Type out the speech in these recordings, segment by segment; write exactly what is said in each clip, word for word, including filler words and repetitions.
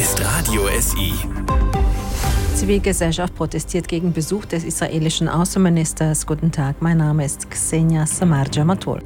ist Radio S I. Zivilgesellschaft protestiert gegen Besuch des israelischen Außenministers. Guten Tag, mein Name ist Ksenia Samar-Jamatul.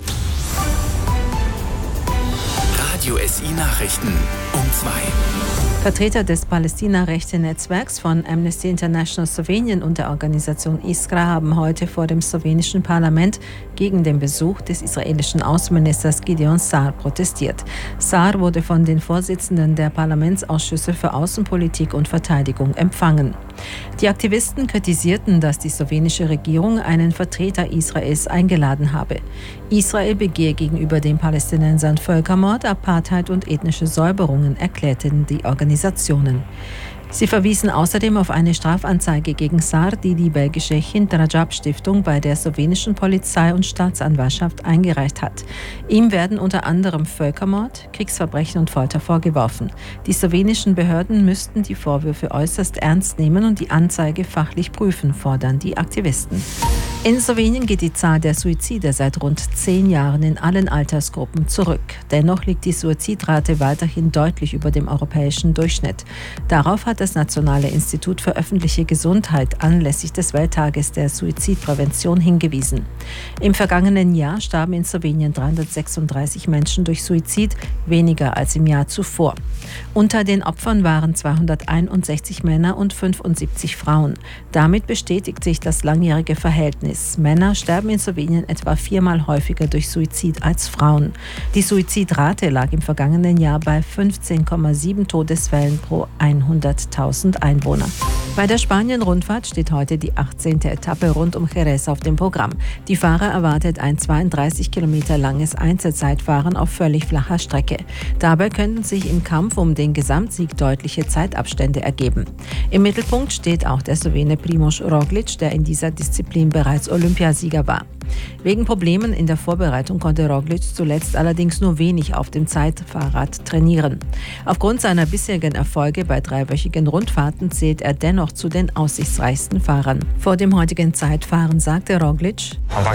Radio S I Nachrichten um zwei. Vertreter des Palästina-Rechte-Netzwerks von Amnesty International Slowenien und der Organisation Iskra haben heute vor dem slowenischen Parlament gegen den Besuch des israelischen Außenministers Gideon Sa'ar protestiert. Sa'ar wurde von den Vorsitzenden der Parlamentsausschüsse für Außenpolitik und Verteidigung empfangen. Die Aktivisten kritisierten, dass die slowenische Regierung einen Vertreter Israels eingeladen habe. Israel begehe gegenüber den Palästinensern Völkermord, Apartheid und ethnische Säuberungen, erklärten die Organisationen. Sie verwiesen außerdem auf eine Strafanzeige gegen Sa'ar, die die belgische Hindrajab-Stiftung bei der slowenischen Polizei und Staatsanwaltschaft eingereicht hat. Ihm werden unter anderem Völkermord, Kriegsverbrechen und Folter vorgeworfen. Die slowenischen Behörden müssten die Vorwürfe äußerst ernst nehmen und die Anzeige fachlich prüfen, fordern die Aktivisten. In Slowenien geht die Zahl der Suizide seit rund zehn Jahren in allen Altersgruppen zurück. Dennoch liegt die Suizidrate weiterhin deutlich über dem europäischen Durchschnitt. Darauf hat das Nationale Institut für öffentliche Gesundheit anlässlich des Welttages der Suizidprävention hingewiesen. Im vergangenen Jahr starben in Slowenien dreihundertsechsunddreißig Menschen durch Suizid, weniger als im Jahr zuvor. Unter den Opfern waren zweihunderteinundsechzig Männer und fünfundsiebzig Frauen. Damit bestätigt sich das langjährige Verhältnis. Männer sterben in Slowenien etwa viermal häufiger durch Suizid als Frauen. Die Suizidrate lag im vergangenen Jahr bei fünfzehn Komma sieben Todesfällen pro hunderttausend Einwohner. Bei der Spanien-Rundfahrt steht heute die achtzehnte Etappe rund um Jerez auf dem Programm. Die Fahrer erwartet ein zweiunddreißig Kilometer langes Einzelzeitfahren auf völlig flacher Strecke. Dabei könnten sich im Kampf um den Gesamtsieg deutliche Zeitabstände ergeben. Im Mittelpunkt steht auch der Slowene Primož Roglič, der in dieser Disziplin bereits Olympiasieger war. Wegen Problemen in der Vorbereitung konnte Roglič zuletzt allerdings nur wenig auf dem Zeitfahrrad trainieren. Aufgrund seiner bisherigen Erfolge bei dreiwöchigen Rundfahrten zählt er dennoch zu den aussichtsreichsten Fahrern. Vor dem heutigen Zeitfahren sagte Roglič: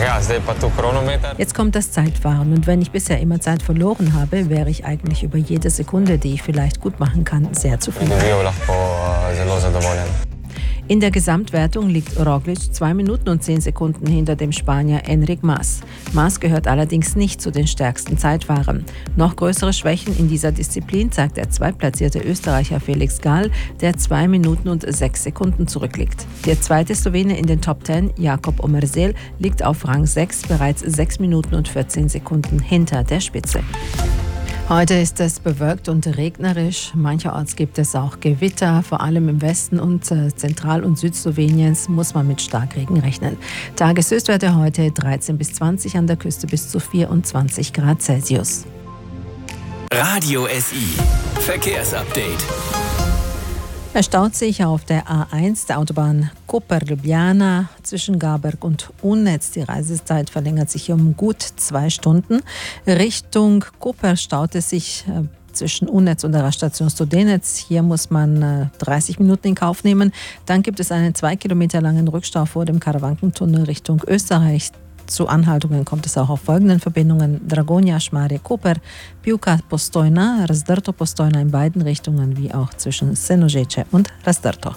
Jetzt kommt das Zeitfahren und wenn ich bisher immer Zeit verloren habe, wäre ich eigentlich über jede Sekunde, die ich vielleicht gut machen kann, sehr zufrieden. In der Gesamtwertung liegt Roglič zwei Minuten und zehn Sekunden hinter dem Spanier Enric Mas. Mas gehört allerdings nicht zu den stärksten Zeitfahrern. Noch größere Schwächen in dieser Disziplin zeigt der zweitplatzierte Österreicher Felix Gall, der zwei Minuten und sechs Sekunden zurückliegt. Der zweite Slowene in den Top zehn, Jakob Omersel, liegt auf Rang sechs bereits sechs Minuten und vierzehn Sekunden hinter der Spitze. Heute ist es bewölkt und regnerisch. Mancherorts gibt es auch Gewitter. Vor allem im Westen und äh, Zentral- und Südsloweniens muss man mit Starkregen rechnen. Tageshöchstwerte heute dreizehn bis zwanzig, an der Küste bis zu vierundzwanzig Grad Celsius. Radio S I Verkehrsupdate. Es staut sich auf der A eins, der Autobahn Koper-Ljubljana zwischen Garberg und Unnetz. Die Reisezeit verlängert sich um gut zwei Stunden. Richtung Koper staut es sich äh, zwischen Unnetz und der Raststation Studenec. Hier muss man äh, dreißig Minuten in Kauf nehmen. Dann gibt es einen zwei Kilometer langen Rückstau vor dem Karawankentunnel Richtung Österreich. Zu Anhaltungen kommt es auch auf folgenden Verbindungen: Dragonja, Šmarje, Koper, Pivka, Postojna, Razdrto, Postojna in beiden Richtungen, wie auch zwischen Senožeče und Razdrto.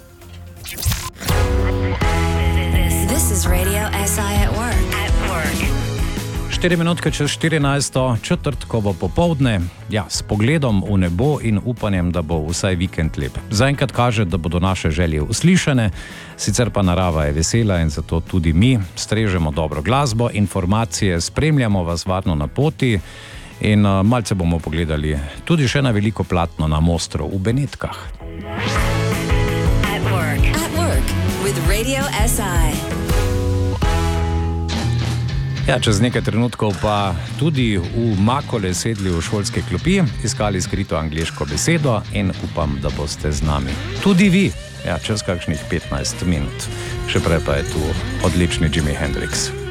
This is Radio S I at work. At work. štiri minutke čez štirinajsto, četrtkovo popoldne, ja, s pogledom v nebo in upanjem, da bo vsaj vikend lep. Zaenkrat kaže, da bodo naše želje uslišane, sicer pa narava je vesela in zato tudi mi strežemo dobro glasbo, informacije, spremljamo vas varno na poti in uh, malce bomo pogledali tudi še na veliko platno na Mostru v Benetkah. At work. At work with Radio S I. Ja, čez nekaj trenutkov pa tudi v Makole sedli v šolske klopi, iskali skrito angleško besedo in upam, da boste z nami. Tudi vi, ja, čez kakšnih petnajst minut. Še prej pa je tu odlični Jimi Hendrix.